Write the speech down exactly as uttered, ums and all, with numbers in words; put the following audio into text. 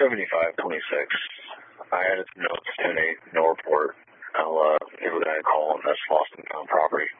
seventy-five twenty-six. I added some notes to a no report. I'll uh, give a guy a call, and that's lost and found property.